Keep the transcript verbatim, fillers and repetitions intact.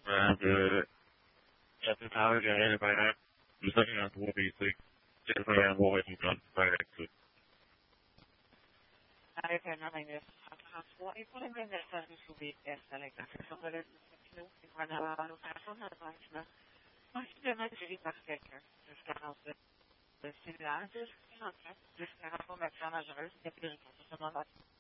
And uh, at the time, I had by that, the second half will be six. Just around what we've done by exit. Okay, nothing is. What you put in the service will be yes, I like that. So that is the one of our person that I know. I should have actually back there. Just got out the the similarities, you know, just got out from McDonald's, the people, some of that.